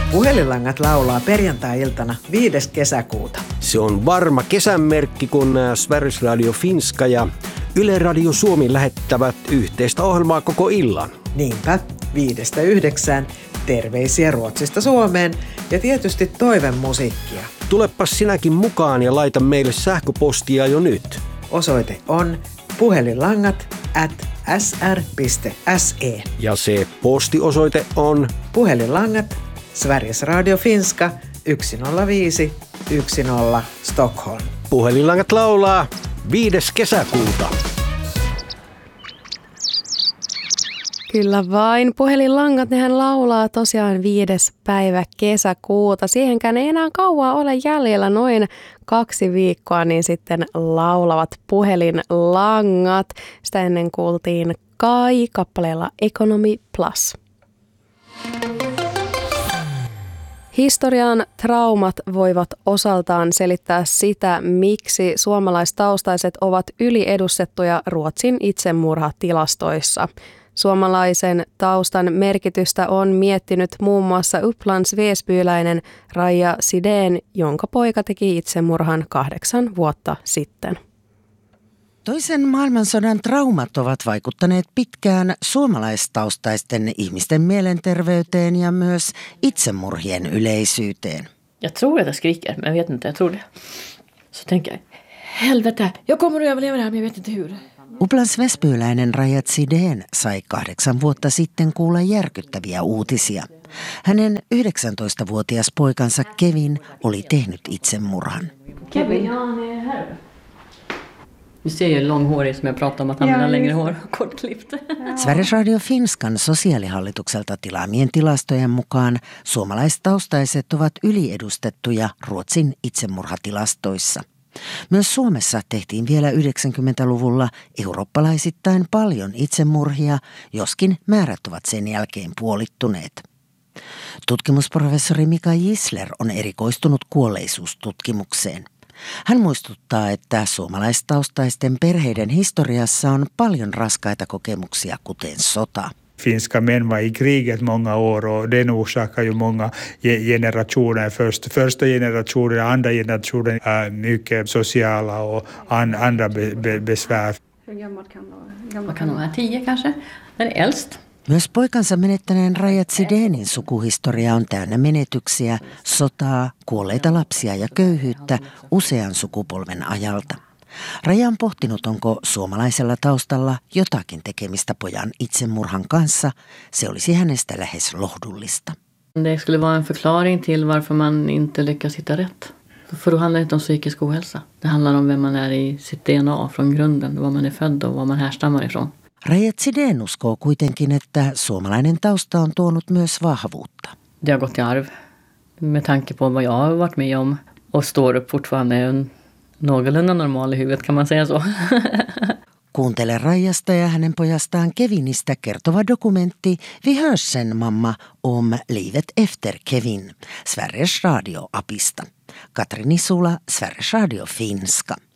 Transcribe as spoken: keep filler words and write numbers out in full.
Puhelinlangat laulaa perjantai-iltana viides kesäkuuta. Se on varma kesänmerkki, kun Sveriges Radio Finska ja Yle Radio Suomi lähettävät yhteistä ohjelmaa koko illan. Niinpä, viidestä yhdeksään. Terveisiä Ruotsista Suomeen ja tietysti toivemusiikkia. Tulepas sinäkin mukaan ja laita meille sähköpostia jo nyt. Osoite on puhelinlangat at s r piste s e. Ja se postiosoite on puhelinlangat Sveriges Radio Finska yksi nolla viisi yksi nolla Stockholm. Puhelinlangat laulaa viides kesäkuuta. Kyllä vain. Puhelinlangat, nehän laulaa tosiaan viides päivä kesäkuuta. Siihenkään ei enää kauaa ole jäljellä, noin kaksi viikkoa, niin sitten laulavat puhelinlangat. Sitä ennen kuultiin Kai kappaleella Economy Plus. Historian traumat voivat osaltaan selittää sitä, miksi suomalaistaustaiset ovat yliedustettuja Ruotsin itsemurhatilastoissa. Suomalaisen taustan merkitystä on miettinyt muun muassa Upplands Väsbyläinen Raija Sidén, jonka poika teki itsemurhan kahdeksan vuotta sitten. Toisen maailmansodan traumat ovat vaikuttaneet pitkään suomalaistaustaisten ihmisten mielenterveyteen ja myös itsemurhien yleisyyteen. Jag tror att jag skriker, men jag vet inte, jag tror det. Så tänker jag, helvete, jag kommer att överleva det här, men jag vet inte hur. Upplands Väsbyläinen Raija Sidén sai kahdeksan vuotta sitten kuulla järkyttäviä uutisia. Hänen yhdeksäntoistavuotias poikansa Kevin oli tehnyt itsemurhan. Kevin, ja, han är här. Du ser ju långhårig som jag pratade om att han har längre hår, kortklippt. Sveriges Radio Finskan sosiaalihallitukselta tilaamien tilastojen mukaan suomalaistaustaiset ovat yliedustettuja Ruotsin itsemurhatilastoissa. Myös Suomessa tehtiin vielä yhdeksänkymmentäluvulla eurooppalaisittain paljon itsemurhia, joskin määrät ovat sen jälkeen puolittuneet. Tutkimusprofessori Mika Gisler on erikoistunut kuolleisuustutkimukseen. Hän muistuttaa, että suomalaistaustaisten perheiden historiassa on paljon raskaita kokemuksia, kuten sota. Finska män var i kriget många år och den orsakar ju många generationer. Först, första generationen, andra generationen är mycket sociala och an, andra be, be, besvär. Hur gammal kan det vara? Kan det vara tio kanske? Den är äldst. Myös poikansa menettäneen Raija Sidénin sukuhistoria on täynnä menetyksiä, sotaa, kuolleita lapsia ja köyhyyttä usean sukupolven ajalta. Raija on pohtinut, onko suomalaisella taustalla jotakin tekemistä pojan itsemurhan kanssa. Se olisi hänestä lähes lohdullista. Det skulle vara en förklaring till varför man inte lyckas hitta rätt. För då handlar det inte om psykisk ohälsa. Det handlar om vem man är i sitt D N A från grunden, var man är född och var man härstammar ifrån. Raija Sidén uskoo kuitenkin, että suomalainen tausta on tuonut myös vahvuutta. Det har gått i arv med tanke på vad jag har varit med om och står upp fortfarande en någorlunda normal i huvudet, kan man säga så. Kuuntele Raijasta ja hänen pojastaan Kevinistä kertova dokumentti Vi hörs sen mamma om livet efter Kevin, Sveriges Radio-apista. Katri Nisula, Sveriges Radio Finska.